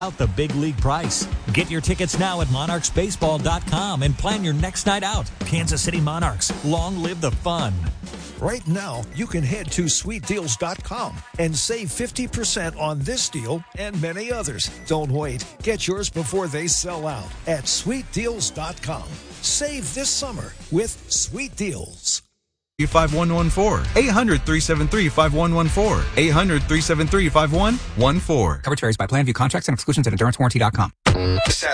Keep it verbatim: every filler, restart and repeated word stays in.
out the big league price. Get your tickets now at monarchs baseball dot com and plan your next night out. Kansas City Monarchs, long live the fun. Right now, you can head to sweet deals dot com and save fifty percent on this deal and many others. Don't wait. Get yours before they sell out at sweet deals dot com. Save this summer with Sweet Deals. five one one four. eight hundred, three seven three, five one one four. eight hundred, three seven three, five one one four. Coverage varies by plan. View contracts and exclusions at endurance warranty dot com.